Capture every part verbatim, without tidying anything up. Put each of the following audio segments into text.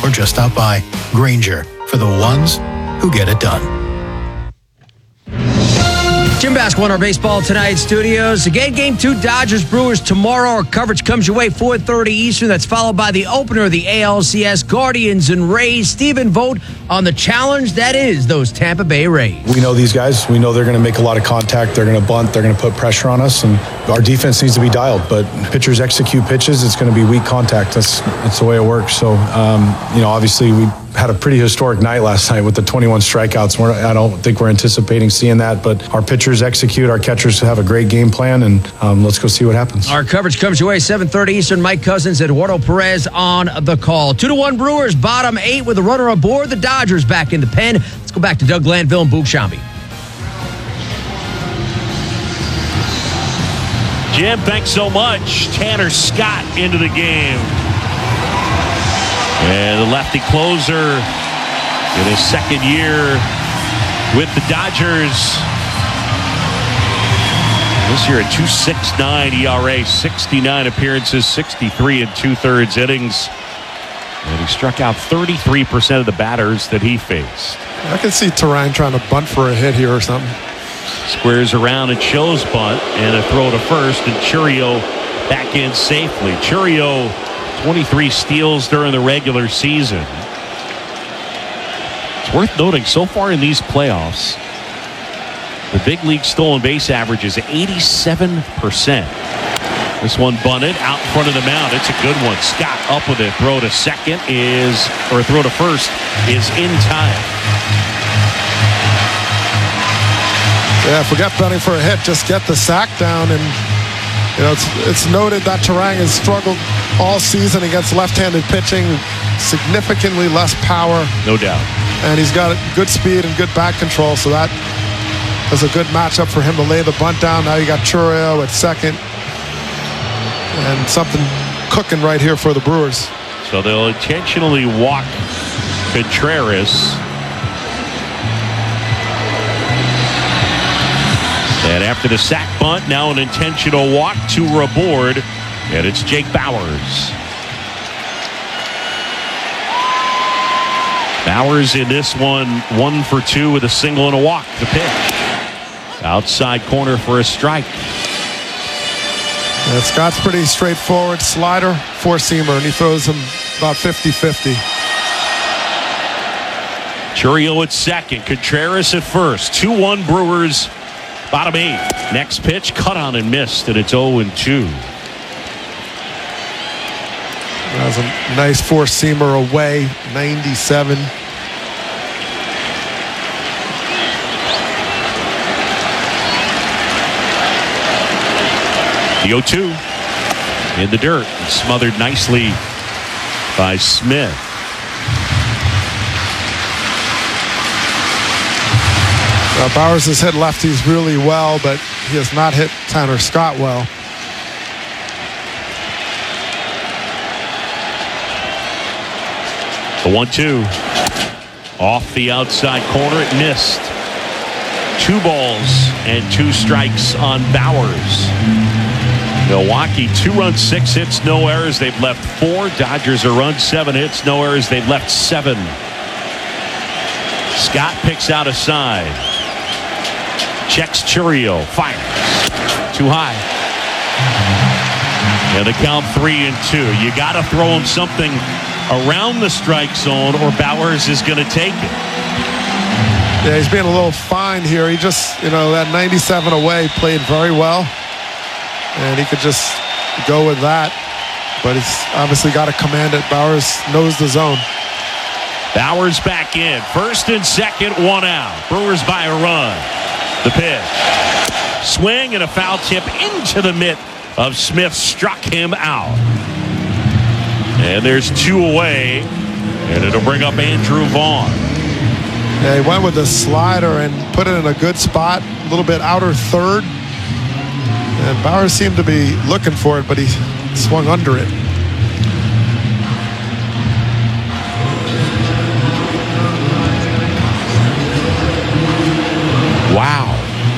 or just stop by. Grainger, for the ones who get it done. Jim Basketball in our Baseball Tonight studios. Again, Game two, Dodgers-Brewers tomorrow. Our coverage comes your way, four thirty Eastern. That's followed by the opener of the A L C S, Guardians and Rays. Stephen Vogt on the challenge that is those Tampa Bay Rays. We know these guys. We know they're going to make a lot of contact. They're going to bunt. They're going to put pressure on us. And our defense needs to be dialed. But pitchers execute pitches. It's going to be weak contact. That's, that's the way it works. So, um, you know, obviously we had a pretty historic night last night with the twenty-one strikeouts. We're, I don't think we're anticipating seeing that, but our pitchers execute, our catchers have a great game plan, and um, let's go see what happens. Our coverage comes your way, seven thirty Eastern. Mike Cousins, Eduardo Perez on the call. Two to one Brewers, bottom eight with a runner aboard. The Dodgers back in the pen. Let's go back to Doug Glanville and Boog Shambi. Jim, thanks so much. Tanner Scott into the game. And the lefty closer in his second year with the Dodgers. This year a two point six nine E R A, sixty-nine appearances, sixty-three and two-thirds innings. And he struck out thirty-three percent of the batters that he faced. I can see Terang trying to bunt for a hit here or something. Squares around and shows bunt and a throw to first, and Chourio back in safely. Chourio, twenty-three steals during the regular season. It's worth noting, so far in these playoffs, the big league stolen base average is eighty-seven percent. This one bunted out in front of the mound. It's a good one. Scott up with it. Throw to second is, or throw to first is in time. Yeah, forget bunting for a hit. Just get the sack down. And, you know, it's, it's noted that Terang has struggled all season against left-handed pitching. Significantly less power. No doubt. And he's got good speed and good back control. So that was a good matchup for him to lay the bunt down. Now you got Chourio at second. And something cooking right here for the Brewers. So they'll intentionally walk Contreras. And after the sack bunt, now an intentional walk, two-run board, and it's Jake Bauers. Bauers in this one, one for two with a single and a walk. The pitch. Outside corner for a strike. And Scott's pretty straightforward. Slider, four-seamer, and he throws him about fifty-fifty. Chourio at second, Contreras at first. two one Brewers, bottom eight. Next pitch, cut on and missed, and it's oh and two. That was a nice four-seamer away, ninety-seven. The oh two in the dirt, smothered nicely by Smith. Uh, Bauers has hit lefties really well, but he has not hit Tanner Scott well. The one two off the outside corner, it missed. Two balls and two strikes on Bauers. Milwaukee, two runs, six hits, no errors. They've left four. Dodgers a run, seven hits, no errors. They've left seven. Scott picks out a side. Checks Chourio. Fires. Too high. And the count three and two. You got to throw him something around the strike zone or Bauers is going to take it. Yeah, he's being a little fine here. He just, you know, that ninety-seven away played very well. And he could just go with that. But he's obviously got to command it. Bauers knows the zone. Bauers back in. First and second, one out. Brewers by a run. The pitch. Swing and a foul tip into the mitt of Smith. Struck him out. And there's two away. And it'll bring up Andrew Vaughn. Yeah, he went with the slider and put it in a good spot. A little bit outer third. And Bauers seemed to be looking for it, but he swung under it. Wow.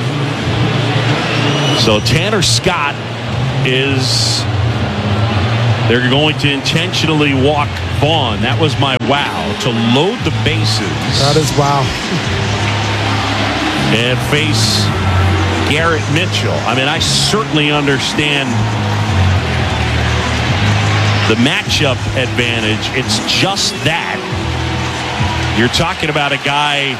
So Tanner Scott is, they're going to intentionally walk Vaughn. That was my wow. To load the bases. That is wow. And face Garrett Mitchell. I mean, I certainly understand the matchup advantage. It's just that you're talking about a guy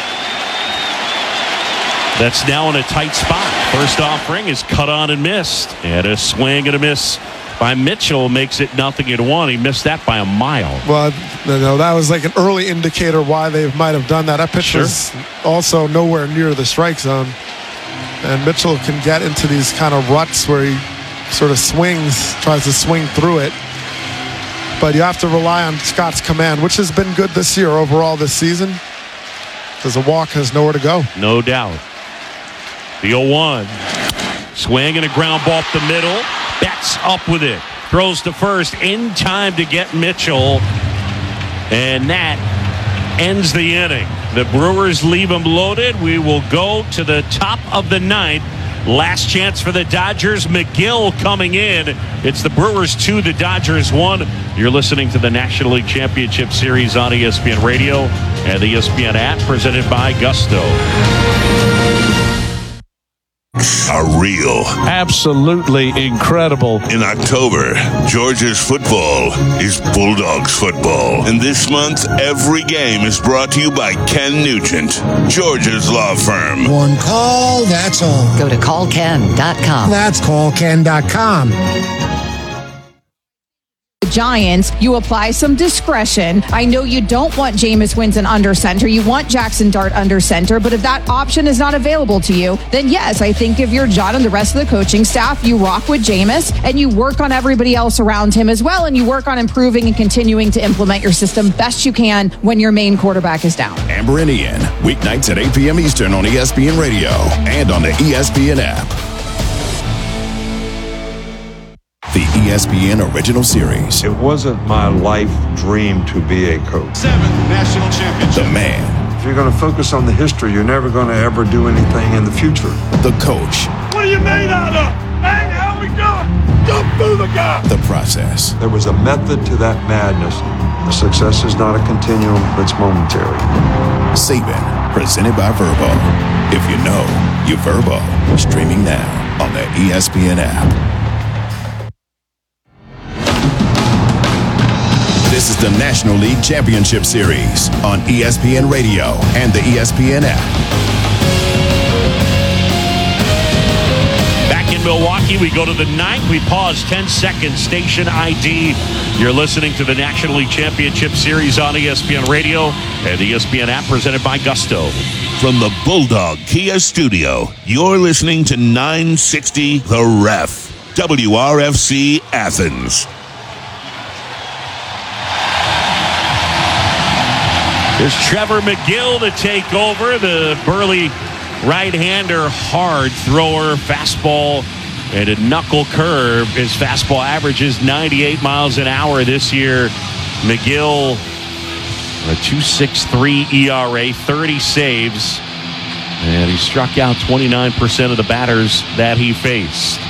that's now in a tight spot. First offering is cut on and missed. And a swing and a miss by Mitchell makes it nothing and one. He missed that by a mile. Well, no, that was like an early indicator why they might have done that. That pitch Sure. was also nowhere near the strike zone. And Mitchell can get into these kind of ruts where he sort of swings, tries to swing through it. But you have to rely on Scott's command, which has been good this year overall this season, because the walk has nowhere to go. No doubt. The oh one. Swing and a ground ball up the middle. Betts up with it. Throws to first in time to get Mitchell. And that ends the inning. The Brewers leave him loaded. We will go to the top of the ninth. Last chance for the Dodgers. McGill coming in. It's the Brewers two, the Dodgers one. You're listening to the National League Championship Series on E S P N Radio and the E S P N app, presented by Gusto. Are real. Absolutely incredible. In October, Georgia's football is Bulldogs football. And this month, every game is brought to you by Ken Nugent, Georgia's law firm. One call, that's all. Go to call ken dot com. That's call ken dot com. Giants, you apply some discretion. I know you don't want Jameis Winston under center. You want Jackson Dart under center. But if that option is not available to you, then yes, I think if you're John and the rest of the coaching staff, you rock with Jameis and you work on everybody else around him as well. And you work on improving and continuing to implement your system best you can when your main quarterback is down. Amber and Ian, weeknights at eight p.m. Eastern on E S P N Radio and on the E S P N app. The E S P N Original Series. It wasn't my life dream to be a coach. Seventh national championship. The man. If you're going to focus on the history, you're never going to ever do anything in the future. The coach. What are you made out of? Hey, how we doing? Jump through the gap. The process. There was a method to that madness. The success is not a continuum, it's momentary. Saban, presented by Verbo. If you know, you Verbo. Streaming now on the E S P N app. This is the National League Championship Series on E S P N Radio and the E S P N app. Back in Milwaukee, we go to the ninth. We pause ten seconds. Station I D. You're listening to the National League Championship Series on E S P N Radio and the E S P N app, presented by Gusto. From the Bulldog Kia Studio, you're listening to nine sixty The Ref, W R F C Athens. There's Trevor McGill to take over. The burly right-hander, hard thrower, fastball, and a knuckle curve. His fastball averages ninety-eight miles an hour this year. McGill, a two point six three E R A, thirty saves, and he struck out twenty-nine percent of the batters that he faced.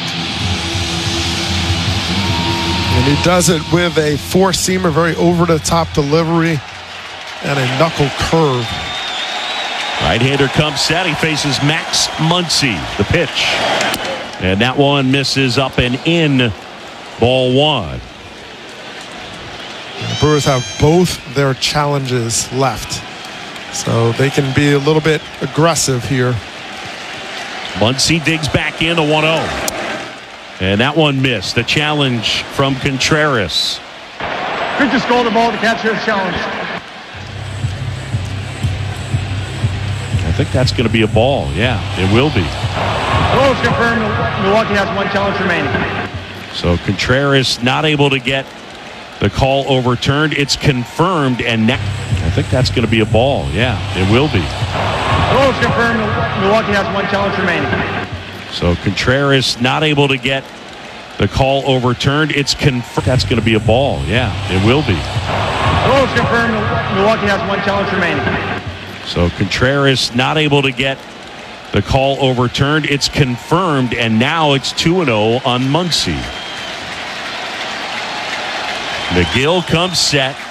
And he does it with a four-seamer, very over-the-top delivery, and a knuckle curve. Right-hander comes set. He faces Max Muncy. The pitch. And that one misses up and in. Ball one. The Brewers have both their challenges left, so they can be a little bit aggressive here. Muncy digs back in, a one oh. And that one missed. The challenge from Contreras. Pitcher scored the ball to catch his challenge. I think that's going to be a ball. Yeah, it will be. Throw is confirmed. Milwaukee has one challenge remaining. So Contreras not able to get the call overturned. It's confirmed, and now I think that's going to be a ball. Yeah, it will be. Throw is confirmed. Milwaukee has one challenge remaining. So Contreras not able to get the call overturned. It's confirmed. That's going to be a ball. Yeah, it will be. Throw is confirmed. Milwaukee has one challenge remaining. So Contreras not able to get the call overturned. It's confirmed, and now it's two and oh on Muncy. McGill comes set.